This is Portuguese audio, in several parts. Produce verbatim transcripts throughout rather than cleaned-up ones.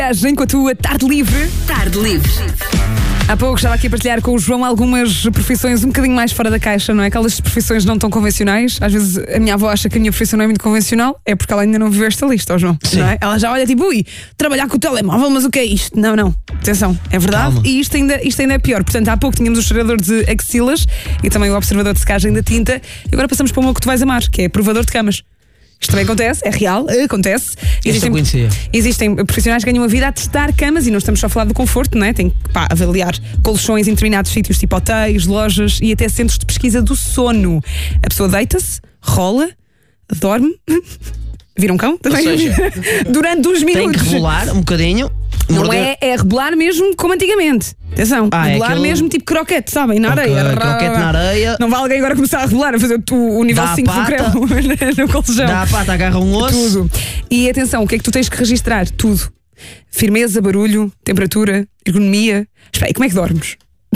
Viagem com a tua tarde livre. Tarde livre. Há pouco estava aqui a partilhar com o João algumas profissões um bocadinho mais fora da caixa, não é? Aquelas profissões não tão convencionais. Às vezes a minha avó acha que a minha profissão não é muito convencional, é porque ela ainda não viu esta lista, ó João. Sim. Não é? Ela já olha tipo, ui, trabalhar com o telemóvel, mas o que é isto? Não, não. Atenção, é verdade. Calma. E isto ainda, isto ainda é pior. Portanto, há pouco tínhamos o cheirador de axilas e também o observador de secagem da tinta. E agora passamos para uma que tu vais amar, que é provador de camas. Isto também acontece, é real, acontece. Esta eu conhecia. Existem profissionais que ganham a vida a testar camas e não estamos só a falar do conforto, não é? Tem que pá, avaliar colchões em determinados sítios, tipo hotéis, lojas e até centros de pesquisa do sono. A pessoa deita-se, rola, dorme, vira um cão também, Ou seja, durante uns minutos. Tem que rebolar um bocadinho. Não morder- é, é rebolar mesmo como antigamente. Atenção, Ah, é rebolar aquele- mesmo tipo croquete, sabem? Na Ok, areia. croquete na areia. Não vai alguém agora começar a rebolar, a fazer o, o nível Dá a cinco do pata. creme no colchão. Dá a pata, agarra um osso. Tudo. E atenção, o que é que tu tens que registrar? Tudo. Firmeza, barulho, temperatura, ergonomia. Espera aí, como é que dormes?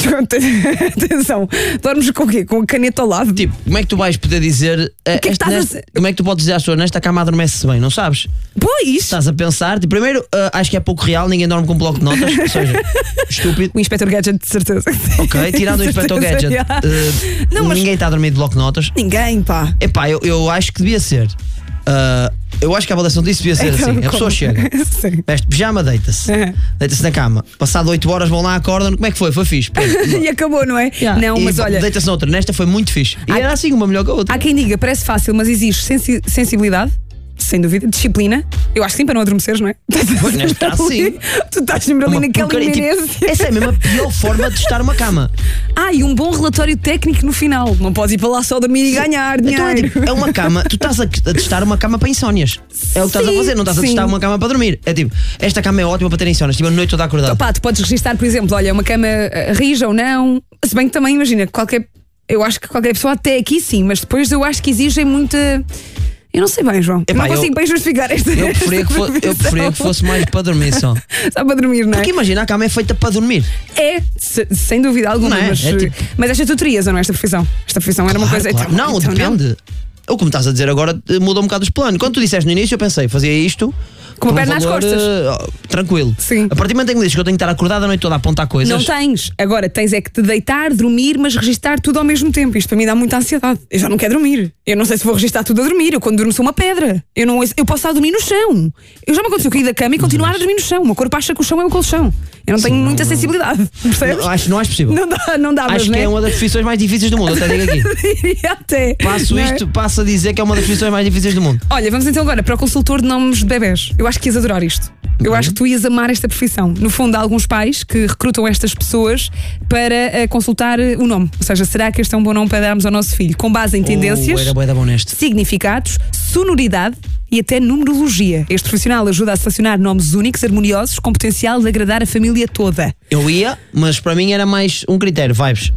Atenção, dormes com o quê? Com a caneta ao lado? Tipo, como é que tu vais poder dizer. eh, que é que este- estás a neste- dizer? Como é que tu podes dizer à pessoa, nesta cama adormece-se bem? Não sabes? Pois! Estás a pensar. Tipo, primeiro, eh, acho que é pouco real, ninguém dorme com um bloco de notas. Ou seja, estúpido. O Inspector Gadget, de certeza. Ok, tirando o De Inspector certeza, Gadget, já. eh, Não, mas- ninguém está a dormir de bloco de notas. Ninguém, pá. Epá, eu, eu acho que devia ser. Ah, eu acho que a avaliação disso devia ser Então, assim. A como? pessoa chega, Sim. veste pijama, deita-se. Aham. Deita-se na cama. Passado oito horas vão lá, acordam. Como é que foi? Foi fixe. Pronto. E acabou, não é? Não, E mas olha. deita-se noutra. Nesta foi muito fixe. E Há- era assim, uma melhor que a outra. Há quem diga, parece fácil, mas exige sensi- sensibilidade, sem dúvida, disciplina. Eu acho que sim, para não adormeceres, não é? Pois, neste caso, sim. Tu estás sempre ali Uma naquela porcaria, tipo, iminência. essa é mesmo a pior forma de estar uma cama. Ah, e um bom relatório técnico no final. Não podes ir para lá só dormir e ganhar dinheiro. Então é tipo, é uma cama, tu estás a, a testar uma cama para insónias. É o que estás a Sim, fazer, não estás a sim. testar uma cama para dormir. É tipo, esta cama é ótima para ter insónias, tipo a noite toda acordada. Pá, tu podes registar, por exemplo, olha, uma cama eh, rija ou não. Se bem que também, imagina, qualquer. Eu acho que qualquer pessoa até aqui sim, mas depois eu acho que exigem muita. Eu não sei bem, João. Epá, não eu- consigo bem justificar esta. Eu preferia, que fo- eu preferia que fosse mais para dormir só. Só para dormir, não é? Porque imagina, a cama é feita para dormir. É, se- sem dúvida alguma, Não é? mas, É tipo- mas esta tu terias ou não esta profissão? Esta profissão era uma Claro, coisa. claro. então- Não, então depende. O que me estás a dizer agora eh, muda um bocado os planos. Quando tu disseste no início, eu pensei, fazia isto. Com uma por um perna às valor, costas. eh, tranquilo. Sim. A partir do momento em que me dizes que eu tenho que estar acordado a noite toda a apontar coisas. Não tens. Agora tens é que te deitar, dormir, mas registar tudo ao mesmo tempo. Isto para mim dá muita ansiedade. Eu já não quero dormir. Eu não sei se vou registar tudo a dormir. Eu quando durmo sou uma pedra. Eu, não, eu posso estar a dormir no chão. Eu já me aconteceu cair da cama e continuar a dormir no chão. O meu corpo acha que o chão é o colchão. Eu não tenho muita sensibilidade. Percebes? Não, acho, não acho possível. Não dá, não dá, mas acho que né? é uma das profissões mais difíceis do mundo. Eu até digo aqui. Diria até. Passo não é? isto, passo a dizer que é uma das profissões mais difíceis do mundo. Olha, vamos então agora para o consultor de nomes de bebés. Eu acho que ias adorar isto. Eu acho que tu ias amar esta profissão. No fundo, há alguns pais que recrutam estas pessoas para eh, consultar eh, o nome. Ou seja, será que este é um bom nome para darmos ao nosso filho? Com base em tendências, Oh, era bué da bom neste. significados, sonoridade e até numerologia. Este profissional ajuda a selecionar nomes únicos, harmoniosos, com potencial de agradar a família toda. Eu ia, mas para mim era mais um critério, vibes.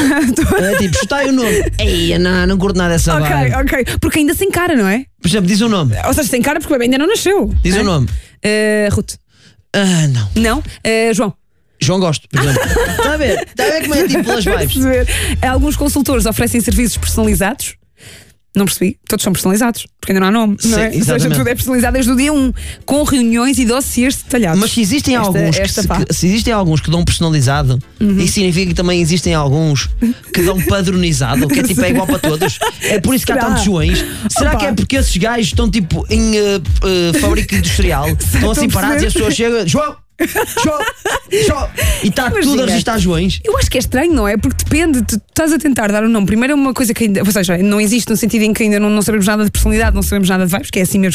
É tipo, chuta aí o nome. Ei, não, não curto nada dessa Ok, vibe. ok. Porque ainda sem cara, não é? Por exemplo, diz o nome. Ou seja, sem cara porque o bebê ainda não nasceu. Diz não é? o nome. Eh, Ruth. Ah, não. Não? Eh, João. João Gosto, por exemplo. Está a ver? Está a ver como é tipo pelas vibes? Perceber. Alguns consultores oferecem serviços personalizados. Não percebi, todos são personalizados, porque ainda não há nome, não Sim, é? Ou seja, exatamente. tudo é personalizado desde o dia um, com reuniões e dossiês detalhados. Mas se existem Esta- alguns esta que, pá. se, que- se existem alguns que dão personalizado, isso significa que também existem alguns que dão padronizado, que é tipo é igual para todos. É por isso que há Será? tantos Joões. Será Opa. que é porque esses gajos estão tipo em uh, uh, fábrica industrial, estão assim Estou a parados e perceber. as pessoas chegam, João, João, João, e está tudo Imagina. a registrar Joões. Eu acho que é estranho, não é? Porque depende, tu estás a tentar dar um nome. Primeiro é uma coisa que ainda, ou seja, não existe no sentido em que ainda não, não sabemos nada de personalidade, não sabemos nada de vibes, que é assim mesmo.